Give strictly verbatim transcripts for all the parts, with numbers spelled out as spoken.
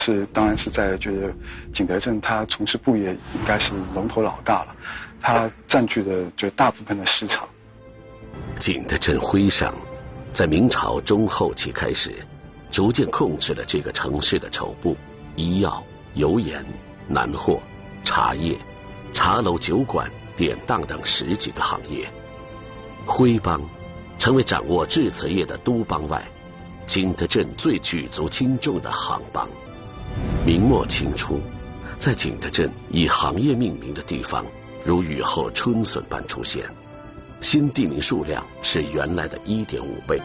是当然是在觉得景德镇它从事布业应该是龙头老大了，它占据了就大部分的市场。 景德镇徽商在明朝中后期开始，逐渐控制了这个城市的绸布、医药、油盐、南货、茶叶、茶楼、酒馆、典当等十几个行业。徽帮成为掌握制瓷业的都帮外，景德镇最举足轻重的行帮。明末清初，在景德镇以行业命名的地方如雨后春笋般出现，新地名数量是原来的 一点五 倍。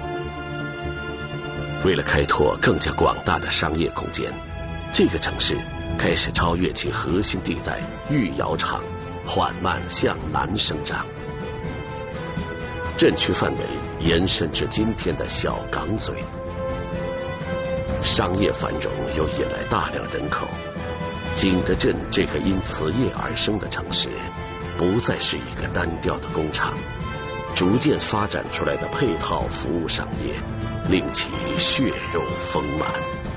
为了开拓更加广大的商业空间，这个城市开始超越其核心地带御窑厂，缓慢向南生长。镇区范围延伸至今天的小港嘴，商业繁荣又引来大量人口。景德镇这个因瓷业而生的城市，不再是一个单调的工厂，逐渐发展出来的配套服务商业，令其血肉丰满。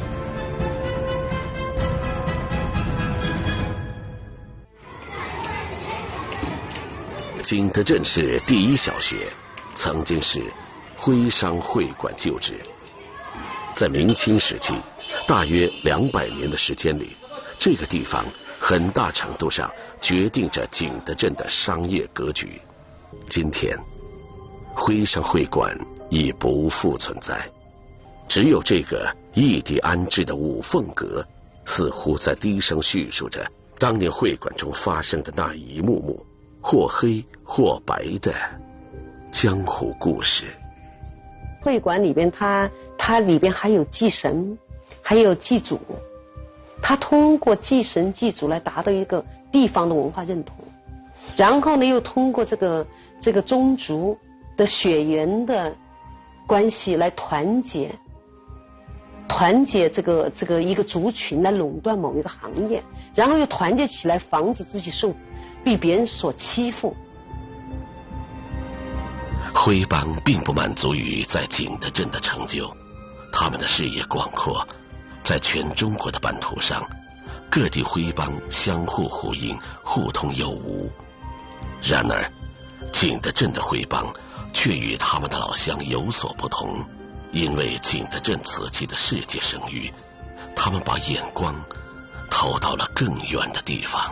景德镇市第一小学曾经是徽商会馆旧址，在明清时期，大约两百年的时间里，这个地方很大程度上决定着景德镇的商业格局。今天，徽商会馆已不复存在，只有这个异地安置的五凤阁，似乎在低声叙述着当年会馆中发生的那一幕幕或黑或白的江湖故事。 会馆里边它它里边还有祭神，还有祭祖，它通过祭神祭祖来达到一个地方的文化认同，然后呢又通过这个这个宗族的血缘的关系来团结团结这个这个一个族群来垄断某一个行业，然后又团结起来防止自己受被别人所欺负。 徽帮并不满足于在景德镇的成就，他们的视野广阔，在全中国的版图上，各地徽帮相互呼应，互通有无。然而，景德镇的徽帮却与他们的老乡有所不同，因为景德镇瓷器的世界声誉，他们把眼光投到了更远的地方。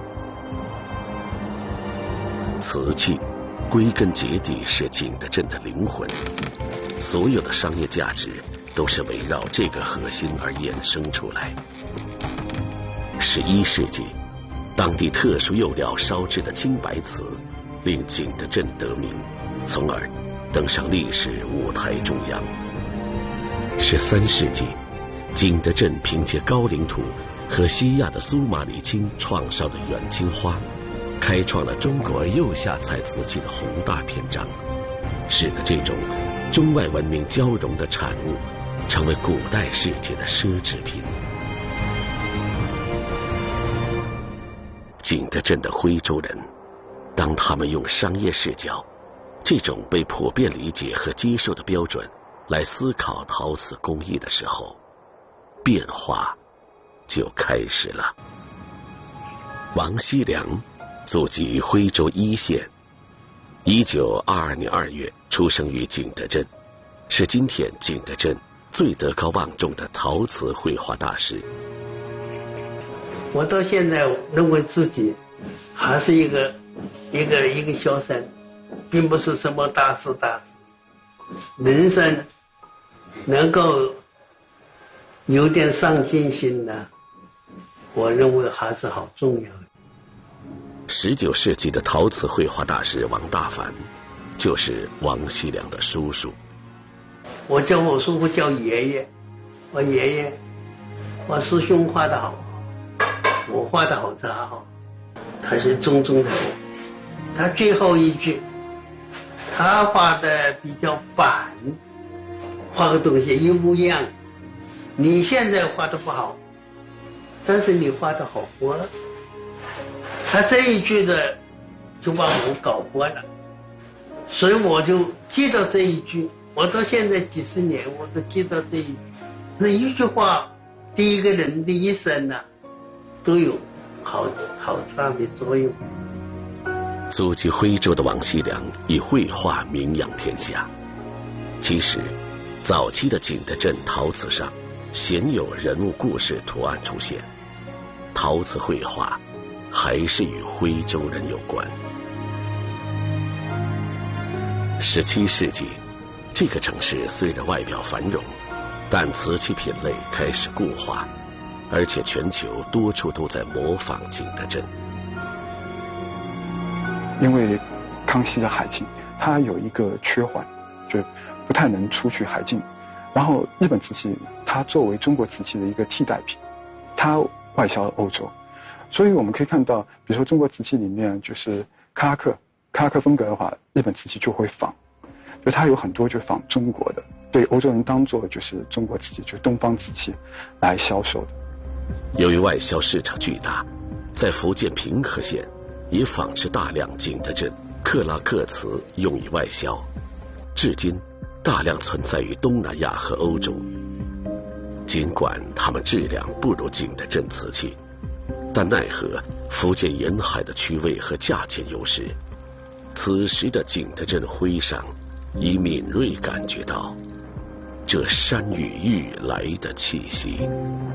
瓷器归根结底是景德镇的灵魂，所有的商业价值都是围绕这个核心而衍生出来。十一世纪，当地特殊釉料烧制的青白瓷令景德镇得名，从而登上历史舞台中央。十三世纪，景德镇凭借高岭土和西亚的苏马里青创烧的远青花，开创了中国釉下彩瓷器的宏大篇章，使得这种中外文明交融的产物成为古代世界的奢侈品。景德镇的徽州人，当他们用商业视角，这种被普遍理解和接受的标准来思考陶瓷工艺的时候，变化就开始了。王锡良祖籍徽州一县，一九二二年二月出生于景德镇，是今天景德镇最德高望重的陶瓷绘画大师。 我到现在认为自己还是一个一个一个小生，并不是什么大师大师。人生能够有点上进心呢，我认为还是好重要的。 十九世纪的陶瓷绘画大师王大凡，就是王锡良的叔叔。 我叫我叔父叫爷爷，我爷爷，我师兄画得好，我画得好他好，他是中中的。他最后一句，他画的比较板，画个东西又不一样。你现在画的不好，但是你画的好活了。他这一句的就把我搞活了，所以我就记到这一句，我到现在几十年我都记到这一句。这一句话第一个人的一生呢、啊，都有好好大的作用。 祖籍徽州的王锡良以绘画名扬天下。其实，早期的景德镇陶瓷上鲜有人物故事图案出现，陶瓷绘画还是与徽州人有关。十七世纪，这个城市虽然外表繁荣，但瓷器品类开始固化，而且全球多处都在模仿景德镇。 因为康熙的海禁，它有一个缺环，就不太能出去海禁。然后日本瓷器它作为中国瓷器的一个替代品，它外销欧洲。所以我们可以看到，比如说中国瓷器里面就是克拉克，克拉克风格的话，日本瓷器就会仿，就它有很多就仿中国的，被欧洲人当做就是中国瓷器，就是东方瓷器来销售的。 由于外销市场巨大，在福建平和县也仿制大量景德镇克拉克瓷用以外销，至今大量存在于东南亚和欧洲。尽管它们质量不如景德镇瓷器，但奈何福建沿海的区位和价钱优势，此时的景德镇徽商已敏锐感觉到这山雨欲来的气息。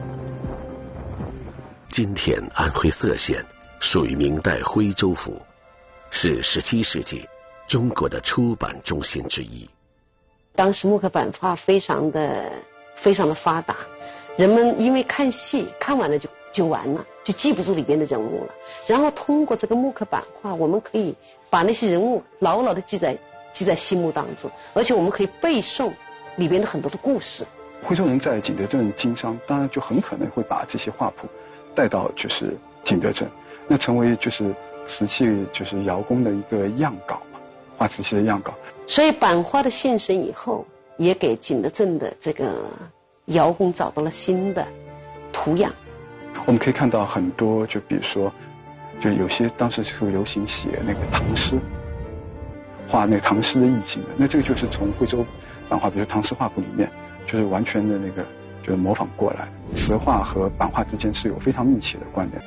今天安徽歙县属于明代徽州府，是十七世纪中国的出版中心之一。 当时木刻版画非常的非常的发达，人们因为看戏看完了就就完了，就记不住里边的人物了。然后通过这个木刻版画，我们可以把那些人物牢牢的记在记在心目当中，而且我们可以背诵里边的很多的故事。 徽州人在景德镇经商，当然就很可能会把这些画谱带到就是景德镇，那成为就是瓷器就是窑工的一个样稿嘛，画瓷器的样稿。 所以版画的现身以后，也给景德镇的这个窑工找到了新的图样。 我们可以看到很多，就比如说，就有些当时是流行写那个唐诗，画那个唐诗的意境的。那这个就是从徽州版画，比如唐诗画谱里面，就是完全的那个就是模仿过来。瓷画和版画之间是有非常密切的关联。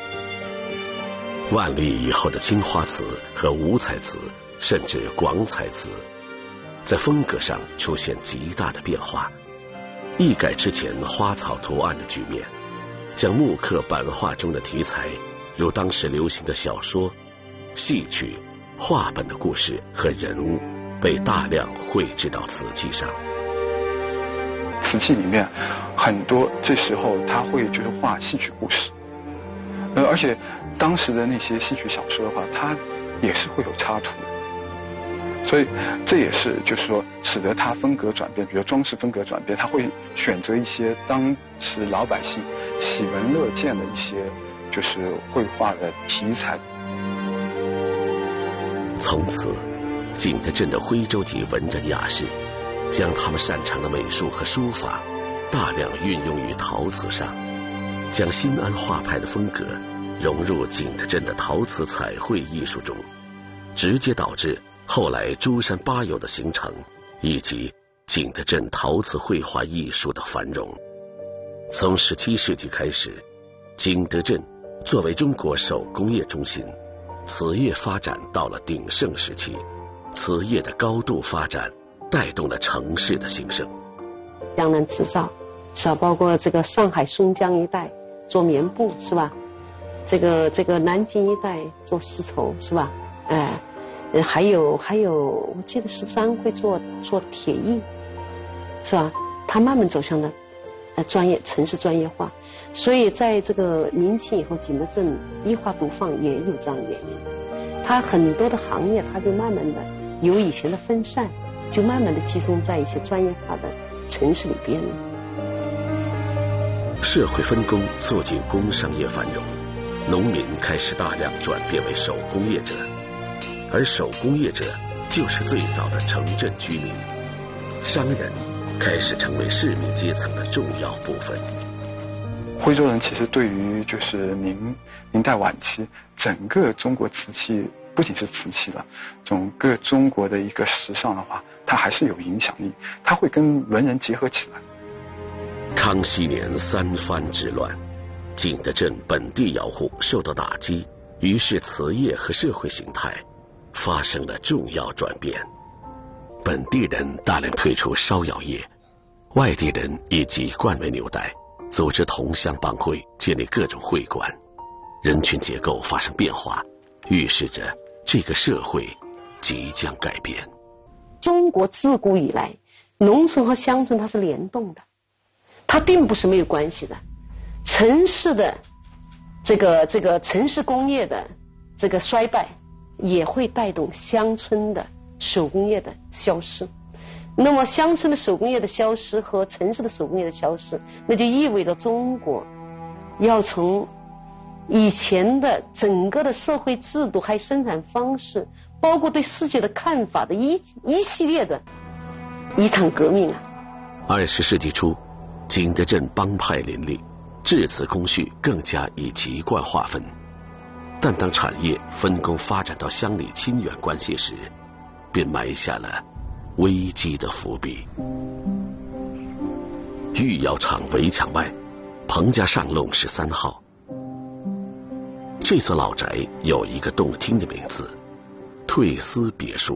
万历以后的青花瓷和五彩瓷，甚至广彩瓷，在风格上出现极大的变化，一改之前花草图案的局面，将木刻版画中的题材，如当时流行的小说、戏曲、话本的故事和人物，被大量绘制到瓷器上。 瓷器里面很多这时候他会就是画戏曲故事，呃，而且当时的那些戏曲小说的话，它也是会有插图，所以这也是就是说使得它风格转变，比如装饰风格转变，他会选择一些当时老百姓喜闻乐见的一些就是绘画的题材。 从此，景德镇的徽州籍文人雅士将他们擅长的美术和书法大量运用于陶瓷上，将新安画派的风格融入景德镇的陶瓷彩绘艺术中，直接导致后来珠山八友的形成，以及景德镇陶瓷绘画艺术的繁荣。从十七世纪开始，景德镇作为中国手工业中心，瓷业发展到了鼎盛时期，瓷业的高度发展带动了城市的兴盛。 江南织造是吧，包括这个上海松江一带做棉布是吧，这个这个南京一带做丝绸是吧，哎，呃还有还有我记得是不是安徽做做铁艺是吧，它慢慢走向了呃专业城市专业化。所以在这个明清以后，景德镇一花独放也有这样的原因，它很多的行业它就慢慢的由以前的分散，就慢慢的集中在一些专业化的城市里边了。 社会分工促进工商业繁荣，农民开始大量转变为手工业者，而手工业者就是最早的城镇居民，商人开始成为市民阶层的重要部分。 徽州人其实对于就是明明代晚期整个中国瓷器，不仅是瓷器了，整个中国的一个时尚的话，它还是有影响力，它会跟文人结合起来。 康熙年三藩之乱，景德镇本地窑户受到打击，于是瓷业和社会形态发生了重要转变。本地人大量退出烧窑业，外地人以籍贯为纽带，组织同乡帮会，建立各种会馆，人群结构发生变化，预示着这个社会即将改变。 中国自古以来，农村和乡村它是联动的，它并不是没有关系的。城市的这个这个城市工业的这个衰败，也会带动乡村的手工业的消失。那么乡村的手工业的消失和城市的手工业的消失，那就意味着中国要从以前的整个的社会制度还有生产方式，包括对世界的看法的一一系列的一场革命啊。 二十世纪初，景德镇帮派林立，制瓷工序更加以籍贯划分。但当产业分工发展到乡里亲缘关系时，便埋下了危机的伏笔。御窑厂围墙外，彭家上弄十三号。这所老宅有一个动听的名字——退思别墅。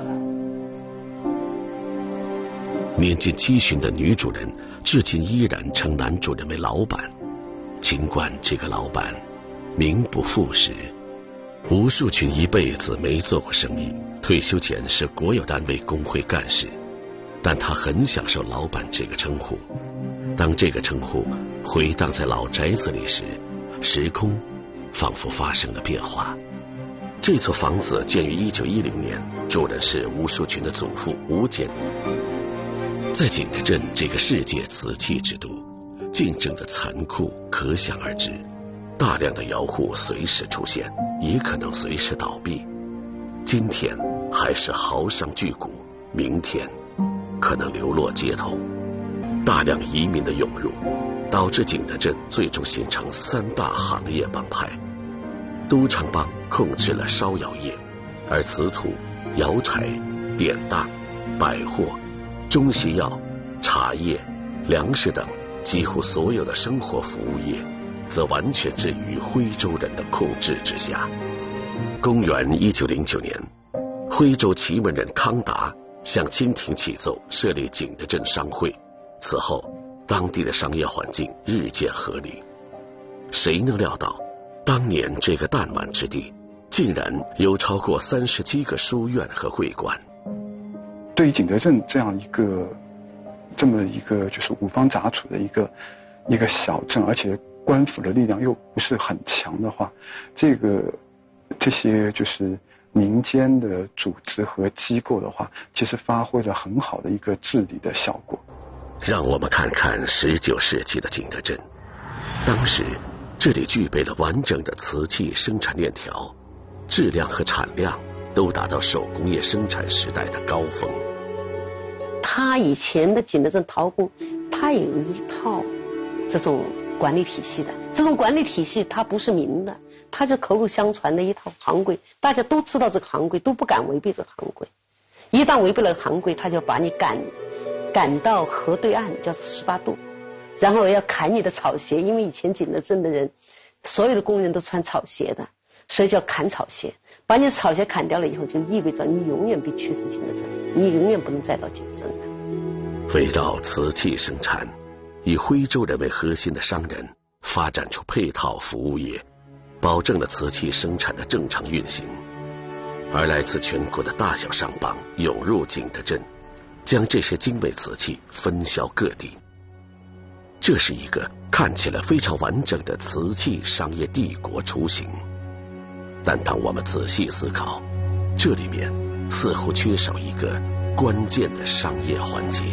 年近七旬的女主人至今依然称男主人为老板，尽管这个老板名不副实。吴树群一辈子没做过生意，退休前是国有单位工会干事，但他很享受老板这个称呼。当这个称呼回荡在老宅子里时，时空仿佛发生了变化。这座房子建于一九一零年，主人是吴树群的祖父吴简。在景德镇这个世界瓷器之都，竞争的残酷可想而知。大量的窑户随时出现，也可能随时倒闭。今天还是豪商巨贾，明天可能流落街头。大量移民的涌入，导致景德镇最终形成三大行业帮派。都昌帮控制了烧窑业，而瓷土、窑柴、典当、百货、中西药、茶叶、粮食等几乎所有的生活服务业则完全置于徽州人的控制之下。公元一九零九年，徽州祁门人康达向清廷启奏设立景德镇商会，此后当地的商业环境日渐合理。谁能料到，当年这个弹丸之地竟然有超过三十七个书院和会馆。 对于景德镇这样一个这么一个就是五方杂处的一个一个小镇，而且官府的力量又不是很强的话，这个这些就是民间的组织和机构的话，其实发挥了很好的一个治理的效果。 让我们看看十九世纪的景德镇，当时这里具备了完整的瓷器生产链条，质量和产量都达到手工业生产时代的高峰。 他以前的景德镇陶工，他有一套这种管理体系的，这种管理体系它不是明的，它是口口相传的一套行规，大家都知道这个行规，都不敢违背这个行规。一旦违背了行规，他就把你赶赶到河对岸，叫做十八度，然后要砍你的草鞋，因为以前景德镇的人，所有的工人都穿草鞋的，所以叫砍草鞋。把你的草鞋砍掉了以后，就意味着你永远被驱逐景德镇，你永远不能再到景德镇了。 围绕瓷器生产，以徽州人为核心的商人发展出配套服务业，保证了瓷器生产的正常运行。而来自全国的大小商帮涌入景德镇，将这些精美瓷器分销各地。这是一个看起来非常完整的瓷器商业帝国雏形。但当我们仔细思考，这里面似乎缺少一个关键的商业环节。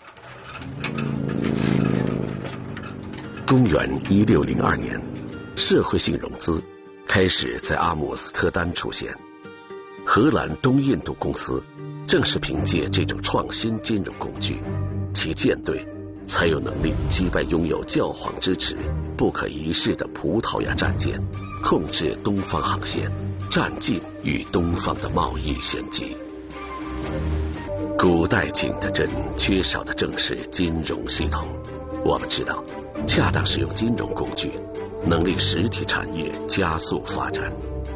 公元一六零二年，社会性融资开始在阿姆斯特丹出现。荷兰东印度公司正是凭借这种创新金融工具，其舰队才有能力击败拥有教皇支持、不可一世的葡萄牙战舰，控制东方航线，占尽与东方的贸易先机。古代景德镇缺少的正是金融系统， 我们知道，恰当使用金融工具，能令实体产业加速发展。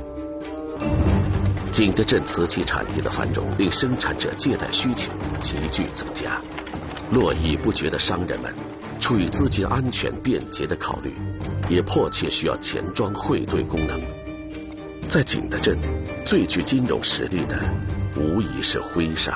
景德镇瓷器产业的繁荣，令生产者借贷需求急剧增加。络绎不绝的商人们，出于资金安全便捷的考虑，也迫切需要钱庄汇兑功能。在景德镇，最具金融实力的，无疑是徽商。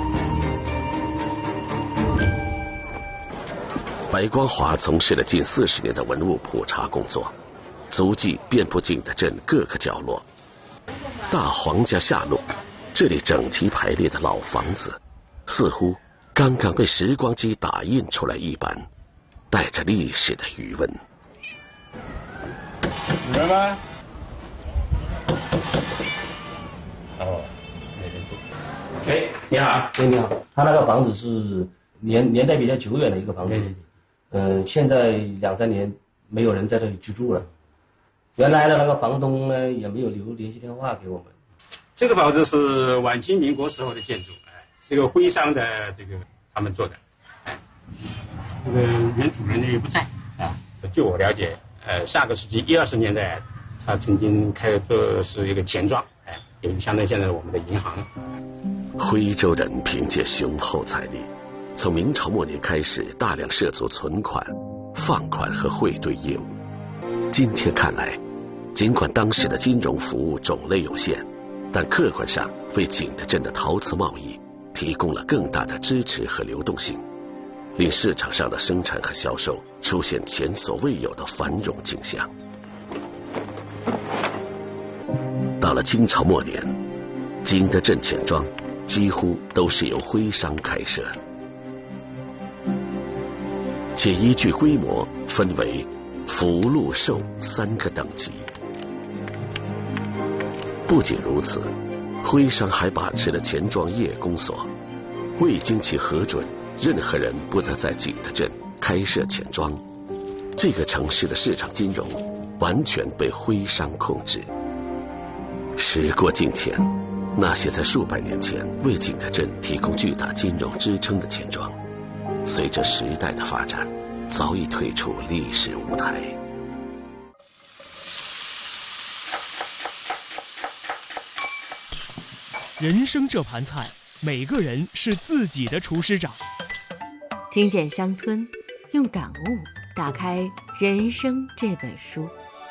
白光华从事了近四十年的文物普查工作，足迹遍布景德镇各个角落。大黄家下路，这里整齐排列的老房子，似乎刚刚被时光机打印出来一般，带着历史的余温。 有人吗？哦，没人住。哎，你好， 哎，你好，他那个房子是年年代比较久远的一个房子，嗯、呃，现在两三年没有人在这里居住了。原来的那个房东呢，也没有留联系电话给我们。 这个房子是晚清民国时候的建筑，哎，是一个徽商的这个他们做的，哎，这个原主人呢也不在啊。据我了解，呃，下个世纪一二十年代，他曾经开做是一个钱庄，哎，也就相当于现在我们的银行。 徽州人凭借雄厚财力，从明朝末年开始大量涉足存款、放款和汇兑业务。今天看来，尽管当时的金融服务种类有限，但客观上为景德镇的陶瓷贸易提供了更大的支持和流动性，令市场上的生产和销售出现前所未有的繁荣景象。到了清朝末年，景德镇钱庄几乎都是由徽商开设，且依据规模分为福禄寿三个等级。不仅如此，徽商还把持了钱庄业公所，未经其核准，任何人不得在景德镇开设钱庄。这个城市的市场金融完全被徽商控制。时过境迁，那些在数百年前为景德镇提供巨大金融支撑的钱庄，随着时代的发展，早已退出历史舞台。 人生这盘菜，每个人是自己的厨师长。 听见乡村，用感悟打开人生这本书。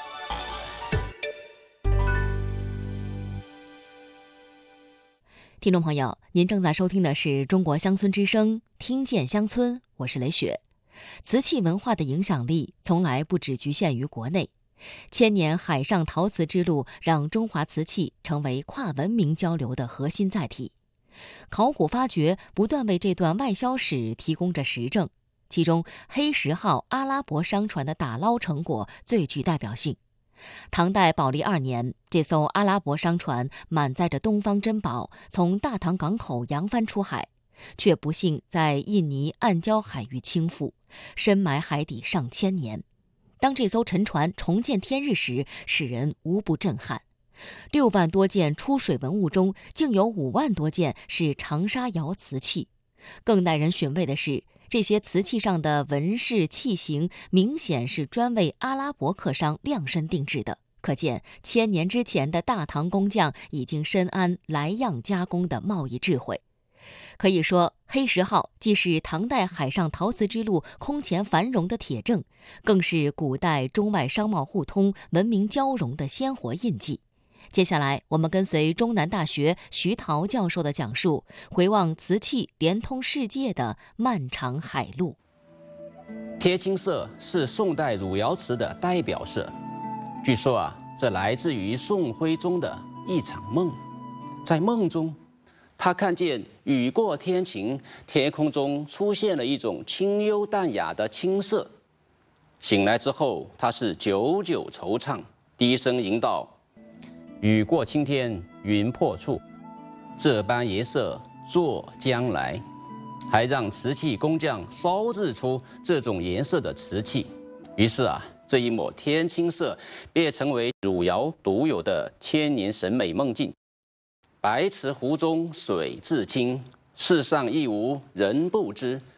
听众朋友，您正在收听的是中国乡村之声，听见乡村，我是雷雪。瓷器文化的影响力从来不只局限于国内，千年海上陶瓷之路让中华瓷器成为跨文明交流的核心载体。考古发掘不断为这段外销史提供着实证，其中黑石号阿拉伯商船的打捞成果最具代表性。唐代宝历二年，这艘阿拉伯商船满载着东方珍宝，从大唐港口扬帆出海，却不幸在印尼暗礁海域倾覆，深埋海底上千年。当这艘沉船重见天日时，使人无不震撼。六万多件出水文物中，竟有五万多件是长沙窑瓷器。更耐人寻味的是，这些瓷器上的纹饰器型明显是专为阿拉伯客商量身定制的，可见千年之前的大唐工匠已经深谙来样加工的贸易智慧。可以说，黑石号既是唐代海上陶瓷之路空前繁荣的铁证，更是古代中外商贸互通、文明交融的鲜活印记。接下来，我们跟随中南大学徐陶教授的讲述，回望瓷器连通世界的漫长海路。 贴青色是宋代汝窑瓷的代表色，据说啊，这来自于宋徽宗的一场梦。在梦中，他看见雨过天晴，天空中出现了一种清幽淡雅的青色。醒来之后，他是久久惆怅，低声吟道：“雨过青天云破处，这般颜色作将来。”还让瓷器工匠烧制出这种颜色的瓷器。于是啊，这一抹天青色便成为汝窑独有的千年审美梦境。白瓷壶中水自清，世上亦无人不知。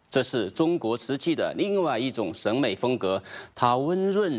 这是中国瓷器的另外一种审美风格，它温润